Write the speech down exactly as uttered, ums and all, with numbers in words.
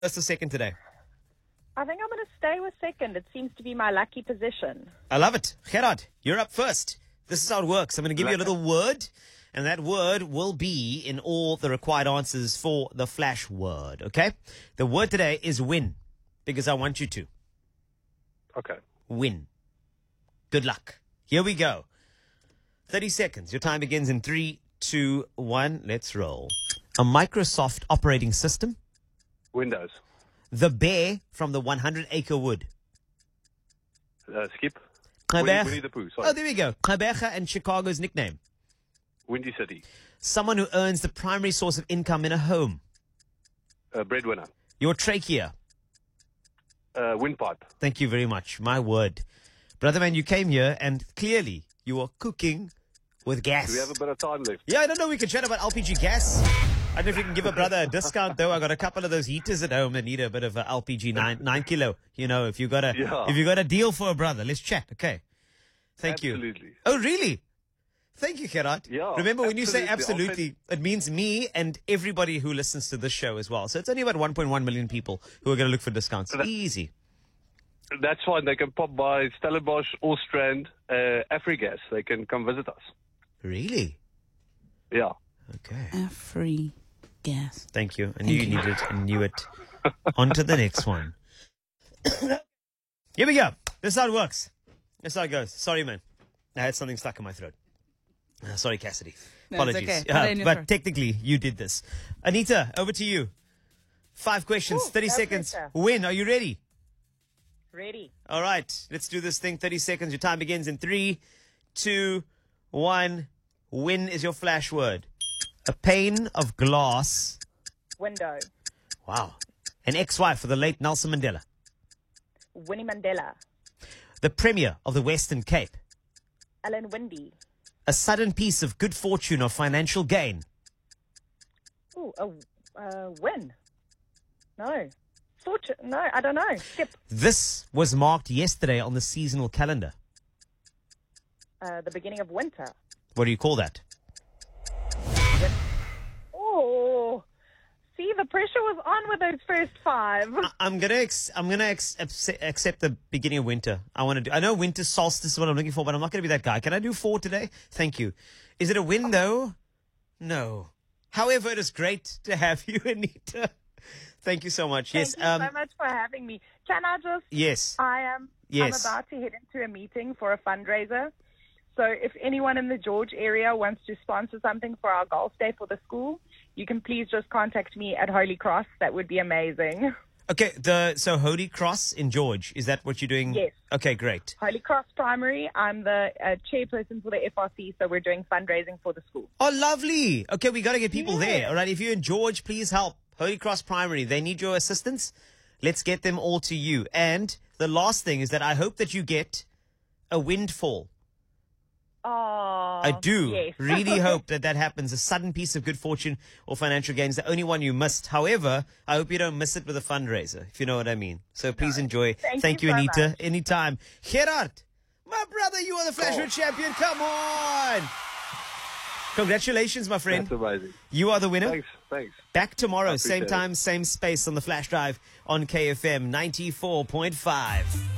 First or second today? I think I'm going to stay with second. It seems to be my lucky position. I love it. Gerard, you're up first. This is how it works. I'm going to give you a little word, and that word will be in all the required answers for the flash word, okay? The word today is win, because I want you to. Okay. Win. Good luck. Here we go. thirty seconds. Your time begins in three, two, one. Let's roll. A Microsoft operating system. Windows. The bear from the hundred acre wood. Uh, skip. Knaberg- Winnie, Winnie the Pooh. Sorry. Oh, there we go. Knaberg and Chicago's nickname. Windy City. Someone who earns the primary source of income in a home. Uh, breadwinner. Your trachea. Uh, windpipe. Thank you very much. My word. Brother man, you came here and clearly you are cooking with gas. Do we have a bit of time left? Yeah, I don't know. We can chat about L P G gas. I don't know if you can give a brother a discount, though. I got a couple of those heaters at home that need a bit of a L P G nine nine kilo. You know, if you got a Yeah. if you got a deal for a brother, let's chat. Okay. Thank you. Absolutely. Oh, really? Thank you, Gerard. Yeah, Remember, when you say absolutely. I'll absolutely, it means me and everybody who listens to this show as well. So it's only about one point one million people who are going to look for discounts. Easy. That's fine. They can pop by Stellenbosch, Allstrand, uh, Afrigas. They can come visit us. Really? Yeah. Okay. A free gas. Thank you. I knew you needed it. I knew it. On to the next one. Here we go. This is how it works. This is how it goes. Sorry, man. I had something stuck in my throat. Uh, sorry, Cassidy. No, it's Apologies. okay. Uh, Put it in your but throat. technically, you did this. Anita, over to you. Five questions, Ooh, thirty no seconds. pressure. Win. Are you ready? Ready. All right. Let's do this thing. thirty seconds. Your time begins in three, two, one. Win is your flash word. A pane of glass. Window. Wow. An ex-wife of the late Nelson Mandela. Winnie Mandela. The Premier of the Western Cape. Alan Windy. A sudden piece of good fortune or financial gain. Ooh, a uh, win. No. Fortune. No, I don't know. Skip. This was marked yesterday on the seasonal calendar. Uh, the beginning of winter. What do you call that? Oh. See, the pressure was on with those first five. I- I'm gonna ex- I'm gonna ex- accept accept the beginning of winter. I want to do. I know winter solstice is what I'm looking for, but I'm not gonna be that guy. Can I do four today? Thank you. Is it a win though? No. However, it is great to have you, Anita. Thank you so much. Thank yes. you um. so much for having me. Can I just... Yes. I am Yes. I'm about to head into a meeting for a fundraiser. So if anyone in the George area wants to sponsor something for our golf day for the school, you can please just contact me at Holy Cross. That would be amazing. Okay. The so Holy Cross in George. Is that what you're doing? Yes. Okay. Great. Holy Cross Primary. I'm the uh, chairperson for the F R C, so we're doing fundraising for the school. Oh, lovely. Okay, we got to get people Yeah. there. All right, if you're in George, please help. Holy Cross Primary, they need your assistance. Let's get them all to you. And the last thing is that I hope that you get a windfall. Oh, I do yes. really hope that that happens. A sudden piece of good fortune or financial gain is the only one you missed. However, I hope you don't miss it with a fundraiser, if you know what I mean. So please enjoy. Thank you you, so Anita. much. Anytime. Gerard, my brother, you are the Flashwood champion. Come on. Congratulations, my friend. That's amazing. You are the winner. Thanks. Thanks. Back tomorrow, I same appreciate it. time, same space on the Flash Drive on K F M ninety-four point five.